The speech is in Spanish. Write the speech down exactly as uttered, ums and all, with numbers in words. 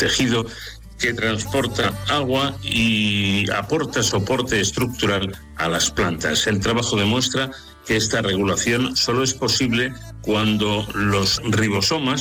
tejido que transporta agua y aporta soporte estructural a las plantas. El trabajo demuestra que esta regulación solo es posible cuando los ribosomas